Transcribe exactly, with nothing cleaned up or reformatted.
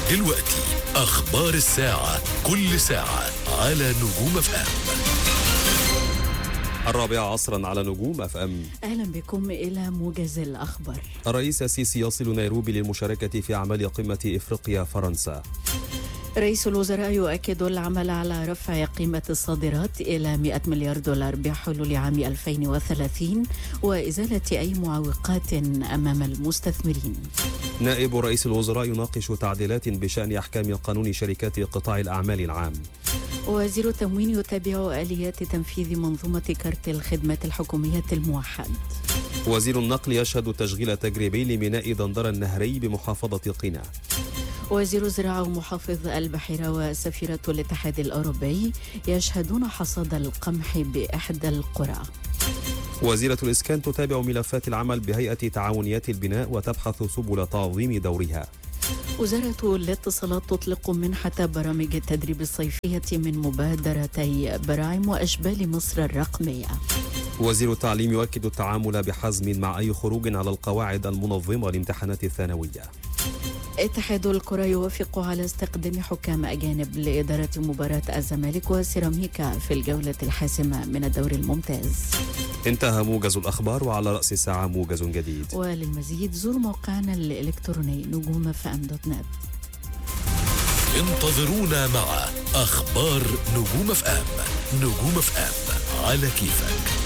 دلوقتي أخبار الساعة، كل ساعة على نجوم اف ام. الرابعة عصرا على نجوم اف ام. أهلا بكم إلى موجز الأخبار. الرئيس السيسي يصل نيروبي للمشاركة في أعمال قمة إفريقيا فرنسا. رئيس الوزراء يؤكد العمل على رفع قيمة الصادرات إلى مئة مليار دولار بحلول عام ألفين وثلاثين وإزالة أي معوقات أمام المستثمرين. نائب رئيس الوزراء يناقش تعديلات بشأن أحكام قانون شركات قطاع الأعمال العام. وزير التموين يتابع آليات تنفيذ منظومة كارت الخدمات الحكومية الموحد. وزير النقل يشهد تشغيل تجريبي لميناء دندرة النهري بمحافظة قنا. وزير الزراعة ومحافظ البحيرة وسفيرة الاتحاد الأوروبي يشهدون حصاد القمح بإحدى القرى. وزيرة الإسكان تتابع ملفات العمل بهيئة تعاونيات البناء وتبحث سبل تعظيم دورها. وزارة الاتصالات تطلق منحة برامج التدريب الصيفية من مبادرتي براعم وأشبال مصر الرقمية. وزير التعليم يؤكد التعامل بحزم مع أي خروج على القواعد المنظمة لامتحانات الثانوية. اتحاد الكرة يوافق على استخدام حكام أجانب لإدارة مباراة الزمالك وسيراميكا في الجولة الحاسمة من الدوري الممتاز. انتهى موجز الأخبار، وعلى رأس الساعة موجز جديد. وللمزيد زور موقعنا الإلكتروني نجوم فام دوت نت. انتظرونا مع أخبار نجوم اف ام. نجوم اف ام على كيفك.